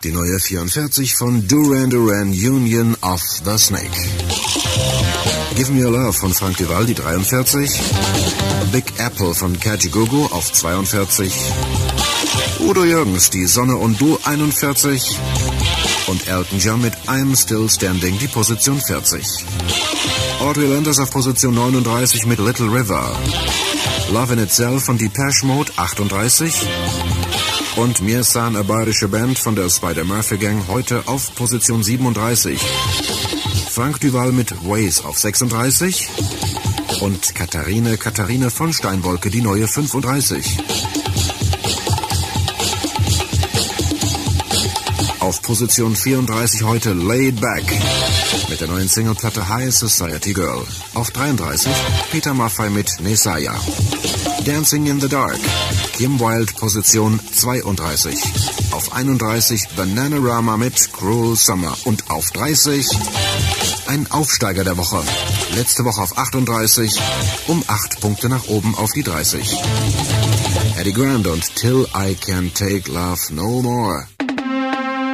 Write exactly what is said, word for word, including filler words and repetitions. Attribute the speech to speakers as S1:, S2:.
S1: Die neue vierundvierzig von Duran Duran, Union of the Snake. Give Me Your Love von Frank Duval, die dreiundvierzig. Big Apple von Kajagoogoo auf zweiundvierzig. Udo Jürgens, Die Sonne und Du, einundvierzig. Und Elton John mit I'm Still Standing, die Position vierzig. Audrey Landers auf Position neununddreißig mit Little River. Love in Itself von Depeche Mode, achtunddreißig. Und Mir San, a bayerische Band von der Spider-Murphy Gang, heute auf Position siebenunddreißig. Frank Duval mit Waze auf sechsunddreißig. Und Katharine, Katharine von Steinwolke, die neue fünfunddreißig. Auf Position vierunddreißig heute Laid Back mit der neuen Singleplatte High Society Girl. Auf dreiunddreißig Peter Maffay mit Nesaya. Dancing in the Dark, Kim Wilde, Position zweiunddreißig. Auf einunddreißig Bananarama mit Cruel Summer. Und auf dreißig ein Aufsteiger der Woche. Letzte Woche auf achtunddreißig, um acht Punkte nach oben auf die dreißig. Eddie Grant und Till I Can't Take Love No More.